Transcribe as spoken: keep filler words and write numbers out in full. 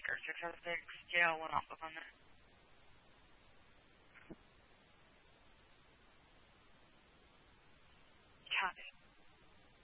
six oh six J L one Alpha on that.